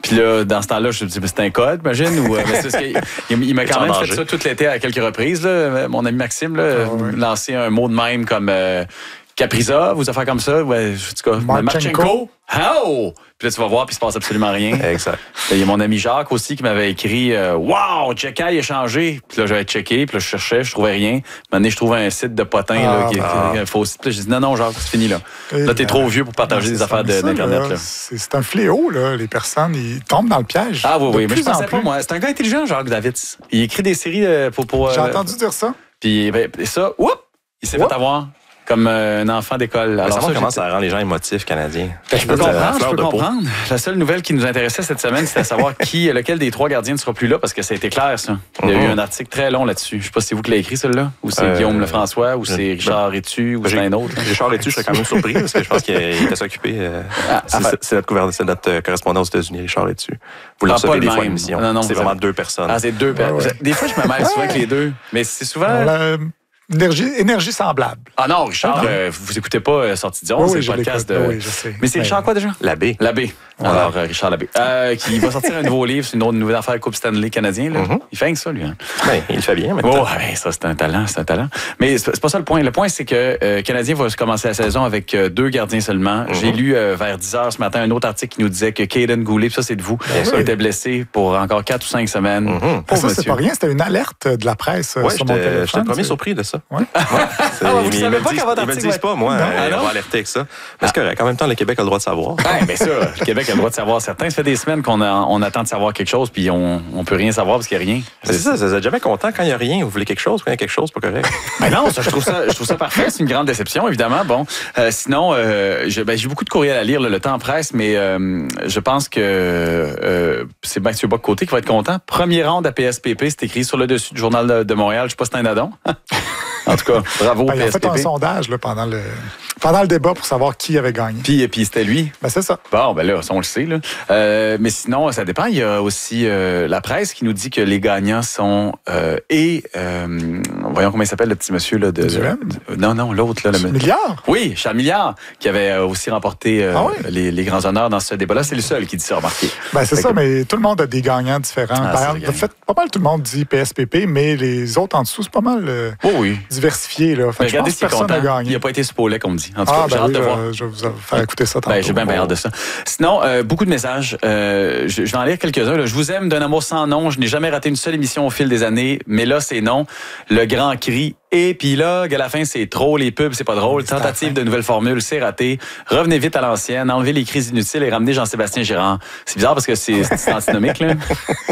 Puis là, dans ce temps-là, je me dis, c'est un code, imagine. Ou, il m'a quand même fait ça tout l'été à quelques reprises. Là. Mon ami Maxime, là, lancé un mot de même comme Capriza, vous affaires comme ça. Ouais, en tout cas, Marchenko. Oh! Puis là, tu vas voir, puis il se passe absolument rien. Exact. Il y a mon ami Jacques aussi qui m'avait écrit Wow, Jacka, il a changé. Puis là, j'avais checké, puis là, je cherchais, je trouvais rien. Maintenant, je trouvais un site de potin là, qui est un faux site. Puis là, j'ai dit non, Jacques, c'est fini là. Là, t'es trop vieux pour partager des affaires d'Internet. Là. C'est un fléau, là. Les personnes, ils tombent dans le piège. Ah oui, mais je pensais pas, moi. C'est un gars intelligent, Jacques Davids. Il écrit des séries pour J'ai entendu dire ça. Puis ça, il s'est fait avoir. Comme un enfant d'école. Alors ça, comment ça rend les gens émotifs canadiens? Je peux comprendre. La seule nouvelle qui nous intéressait cette semaine, c'était de savoir lequel des 3 gardiens ne sera plus là, parce que ça a été clair, ça. Il y a eu un article très long là-dessus. Je sais pas si c'est vous qui l'avez écrit, celui-là, ou c'est Guillaume Lefrançois, ou c'est Richard Rétu, ou c'est un autre. Richard Rétu, je suis quand même surpris, parce que je pense qu'il était s'occuper. C'est notre correspondant aux États-Unis, Richard Rétu. Vous le recevez des fois à l'émission. C'est vraiment 2 personnes. Ah, c'est 2 personnes. Des fois, je me mêle souvent avec les deux, mais c'est souvent... Énergie semblable. Ah non, Richard, vous écoutez pas Sortie d'Ion, c'est le podcast de... Oui, je sais. Mais c'est Richard quoi déjà? L'abbé. Alors, Richard Labbé, qui va sortir un nouveau livre, c'est une nouvelle affaire Coupe Stanley canadien. Là. Il fait que ça, lui. Hein? Ben, il le fait bien maintenant. Ça, c'est un talent. Mais c'est pas ça le point. Le point, c'est que le Canadien va commencer la saison avec 2 gardiens seulement. J'ai lu vers 10h ce matin un autre article qui nous disait que Caden Goulet, ça c'est de vous, était blessé pour encore 4 ou 5 semaines. Ça, c'est pas rien. C'était une alerte de la presse sur mon téléphone. J'étais le premier surpris de ça. Vous ne savez pas qu'avant Ils me disent pas, moi, on va alerter avec ça. Mais c'est correct. En même temps, le Québec a le droit de savoir. Mais ça, le Québec a le droit de savoir certains. Ça fait des semaines qu'on attend de savoir quelque chose, puis on peut rien savoir parce qu'il n'y a rien. C'est ça, vous êtes jamais content quand il n'y a rien. Vous voulez quelque chose, quand il y a quelque chose, pas correct. Mais non, je trouve ça parfait. C'est une grande déception, évidemment. Bon, sinon, j'ai beaucoup de courriels à lire, le temps presse, mais je pense que c'est Mathieu Bock-Côté qui va être content. Premier round à PSPP, c'est écrit sur le dessus du Journal de Montréal. Je sais pas si c'est un addon. En tout cas, bravo PSPP. Il a fait un sondage là, pendant le débat pour savoir qui avait gagné. Puis c'était lui. Ben, c'est ça. Bon, ben là, ça, on le sait. Là. Mais sinon, ça dépend. Il y a aussi la presse qui nous dit que les gagnants sont... voyons comment il s'appelle, le petit monsieur. Là, non, l'autre. Là, Milliard? Oui, Charles Milliard, qui avait aussi remporté les grands honneurs dans ce débat-là. C'est le seul qui dit ça, remarquez. Ben, c'est ça, mais tout le monde a des gagnants différents. En fait, pas mal tout le monde dit PSPP, mais les autres en dessous, c'est pas mal diversifié. Là. Fait, regardez si personne n'a gagné. Il n'a pas été spoilé, comme on dit. En tout cas, j'ai hâte de voir. Je vais vous faire écouter ça tantôt. J'ai bien hâte de ça. Sinon, beaucoup de messages. Je vais en lire quelques-uns. Là. Je vous aime d'un amour sans nom. Je n'ai jamais raté une seule émission au fil des années. Mais là, c'est non. Le grand cri. Et puis là, à la fin, c'est trop. Les pubs, c'est pas drôle. Tentative de nouvelle formule, c'est raté. Revenez vite à l'ancienne. Enlevez les crises inutiles et ramenez Jean-Sébastien Girard. C'est bizarre parce que c'est antinomique, là.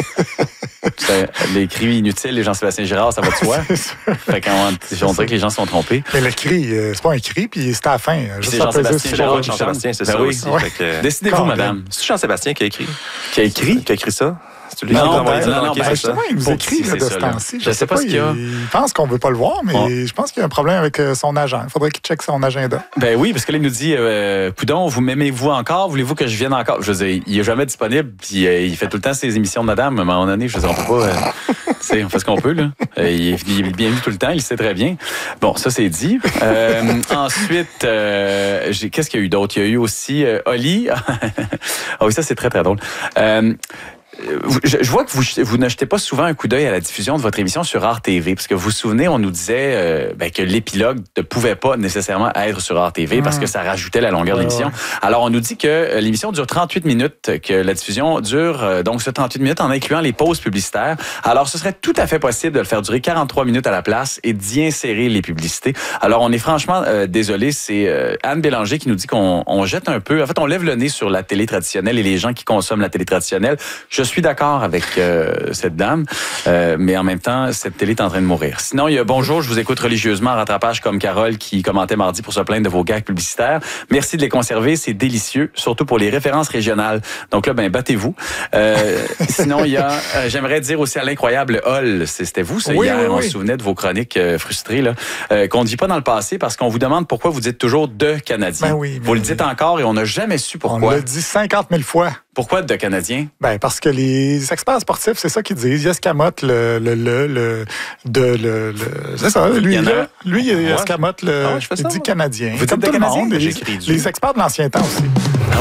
Les cris inutiles, les Jean-Sébastien Girard, ça va de soi. Fait qu'on dirait que les gens se sont trompés. Mais le cri, c'est pas un cri, puis c'est à la fin. C'est Jean-Sébastien Girard. Jean-Sébastien, c'est ça aussi. Décidez-vous, madame. C'est Jean-Sébastien qui a écrit. Qui a écrit Non, ça? justement, il nous écrit de ce temps-ci. Je sais pas ce qu'il y a. Il pense qu'on veut pas le voir, mais je pense qu'il y a un problème avec son agent. Il faudrait qu'il check son agenda. Ben oui, parce que là, il nous dit Coudon, vous m'aimez-vous encore? Voulez-vous que je vienne encore? Je veux dire, il est jamais disponible, puis il fait tout le temps ses émissions de madame. À un moment donné, je veux dire, on peut pas... on fait ce qu'on peut, là. Il est bienvenu tout le temps, il sait très bien. Bon, ça, c'est dit. Ensuite, qu'est-ce qu'il y a eu d'autre? Il y a eu aussi Oli. Ah oui, ça, c'est très, très drôle. Je vois que vous ne jetez pas souvent un coup d'œil à la diffusion de votre émission sur Arte TV, parce que vous vous souvenez, on nous disait que l'épilogue ne pouvait pas nécessairement être sur Arte TV parce que ça rajoutait la longueur de l'émission. Alors, on nous dit que l'émission dure 38 minutes, que la diffusion dure donc ce 38 minutes en incluant les pauses publicitaires. Alors, ce serait tout à fait possible de le faire durer 43 minutes à la place et d'y insérer les publicités. Alors, on est franchement désolé. C'est Anne Bélanger qui nous dit qu'on jette un peu... En fait, on lève le nez sur la télé traditionnelle et les gens qui consomment la télé traditionnelle. Je suis d'accord avec cette dame, mais en même temps, cette télé est en train de mourir. Sinon, il y a Bonjour, je vous écoute religieusement en rattrapage comme Carole qui commentait mardi pour se plaindre de vos gags publicitaires. Merci de les conserver, c'est délicieux, surtout pour les références régionales. Donc là, battez-vous. Sinon, il y a, j'aimerais dire aussi à l'incroyable Hall, c'était vous ça hier, on se souvenait de vos chroniques frustrées, là, qu'on ne dit pas dans le passé parce qu'on vous demande pourquoi vous dites toujours de Canadiens. Vous le dites encore et on n'a jamais su pourquoi. On l'a dit 50 000 fois. Pourquoi de Canadiens? Parce que les experts sportifs, c'est ça qu'ils disent. Ils escamotent c'est ça, lui, il escamote il dit Canadien. Vous dites comme de tout le Canadien? monde. Les experts de l'ancien temps aussi.